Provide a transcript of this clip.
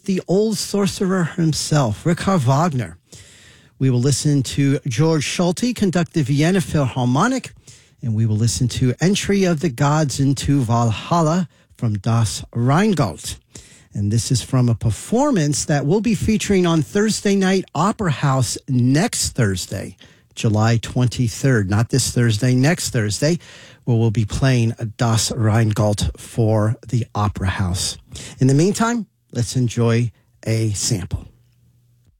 the old sorcerer himself, Richard Wagner. We will listen to George Schulte conduct the Vienna Philharmonic, and we will listen to Entry of the Gods into Valhalla from Das Rheingold. And this is from a performance that will be featuring on Thursday Night Opera House next Thursday, July 23rd. Not this Thursday, next Thursday, where we'll be playing Das Rheingold for the Opera House. In the meantime, let's enjoy a sample.